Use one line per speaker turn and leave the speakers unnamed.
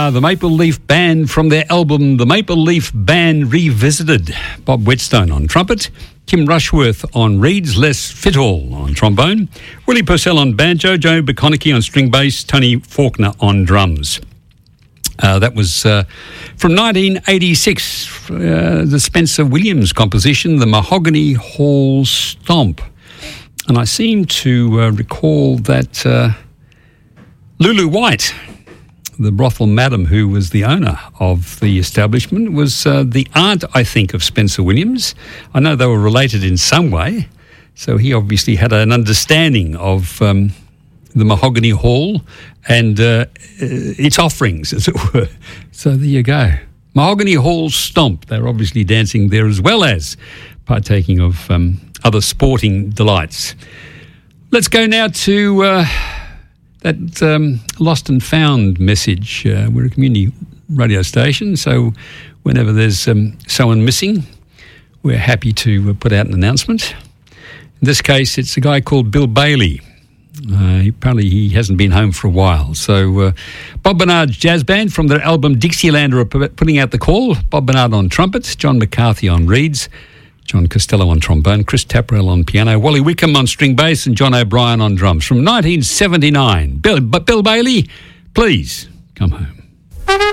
the Maple Leaf Band from their album The Maple Leaf Band Revisited. Bob Whetstone on trumpet, Kim Rushworth on reeds, Les Fitall on trombone, Willie Purcell on banjo, Joe Baconicky on string bass, Tony Faulkner on drums. That was from 1986, the Spencer Williams composition, The Mahogany Hall Stomp. And I seem to recall that Lulu White, the brothel madam who was the owner of the establishment, was the aunt, I think, of Spencer Williams. I know they were related in some way, so he obviously had an understanding of the Mahogany Hall and its offerings, as it were. So there you go. Mahogany Hall Stomp. They're obviously dancing there as well as partaking of other sporting delights. Let's go now to that lost and found message. We're a community radio station, so whenever there's someone missing, we're happy to put out an announcement. In this case, it's a guy called Bill Bailey. Apparently he hasn't been home for a while. So Bob Bernard's jazz band from their album Dixieland are putting out the call. Bob Bernard on trumpet, John McCarthy on reeds, John Costello on trombone, Chris Tapperell on piano, Wally Wickham on string bass, and John O'Brien on drums. From 1979, Bill Bailey, please come home.